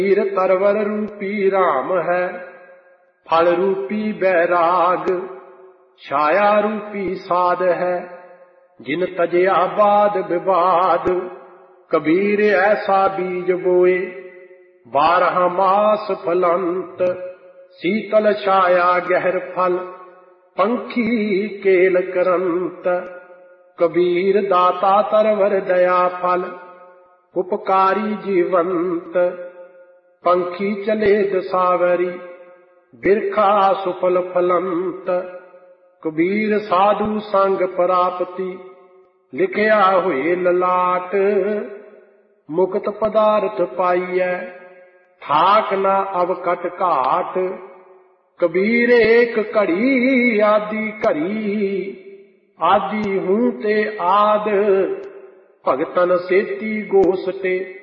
हीर तरवर रूपी राम है, फल रूपी बैराग, छाया रूपी साध है, जिन तजया बाद विवाद। कबीर ऐसा बीज बोए, 12 मास फलंत, शीतल छाया गहर फल, पंखी केल करंत। कबीर दाता तरवर दया फल, उपकारी जीवंत, पंखी चले दसावरी, बिरखा सुफल फलंत। कबीर साधु संग प्राप्ति, लिखिया हुए ललाट, मुक्त पदार्थ पाइयै, ठाक न अब कट घाट। कबीर एक घड़ी आदि घड़ी, आदि हूं ते आद, भगतन सेती गोसटे।